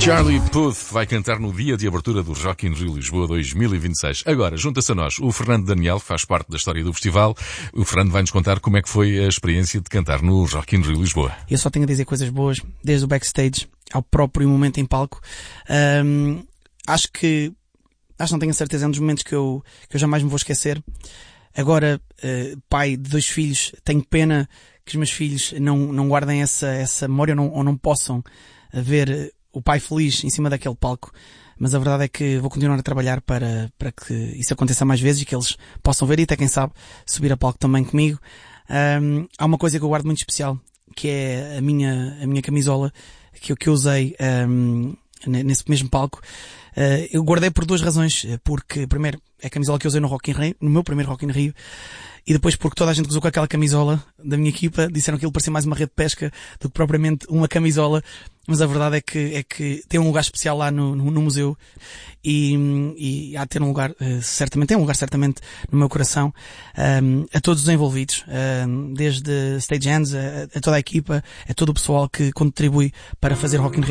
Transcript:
Charlie Puth vai cantar no dia de abertura do Rock in Rio Lisboa 2026. Agora, junta-se a nós o Fernando Daniel, que faz parte da história do festival. O Fernando vai-nos contar como é que foi a experiência de cantar no Rock in Rio Lisboa. Eu só tenho a dizer coisas boas, desde o backstage ao próprio momento em palco. Acho que não tenho a certeza, é um dos momentos que eu jamais me vou esquecer. Agora, pai de 2 filhos, tenho pena que os meus filhos não guardem essa memória ou não possam ver o pai feliz em cima daquele palco. Mas a verdade é que vou continuar a trabalhar para que isso aconteça mais vezes e que eles possam ver e até, quem sabe, subir a palco também comigo. Há uma coisa que eu guardo muito especial, que é a minha camisola que eu usei nesse mesmo palco. Eu guardei por 2 razões. Porque, primeiro, é a camisola que eu usei no Rock in Rio, no meu primeiro Rock in Rio. E depois porque toda a gente que usou com aquela camisola da minha equipa disseram que ele parecia mais uma rede de pesca do que propriamente uma camisola. Mas a verdade é que tem um lugar especial lá no museu e há de ter um lugar, certamente, tem um lugar certamente no meu coração, a todos os envolvidos, desde stagehands, a toda a equipa, a todo o pessoal que contribui para fazer Rock in Rio